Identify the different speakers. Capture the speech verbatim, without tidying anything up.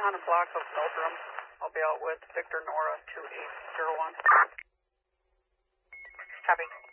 Speaker 1: on a block of Meldrum. I'll be out with Victor Nora two eight zero one.
Speaker 2: Copy.